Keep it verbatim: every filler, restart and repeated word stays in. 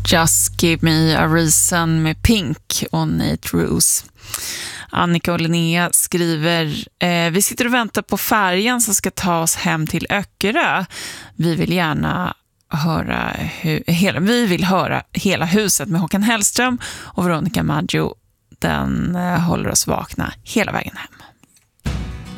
Just Give Me a Reason med Pink och Nate Roos. Annika och Linnea skriver: eh, vi sitter och väntar på färjan som ska ta oss hem till Öckerö. Vi vill gärna höra hu- hela, vi vill höra hela huset med Håkan Hellström och Veronica Maggio. Den eh, håller oss vakna hela vägen hem.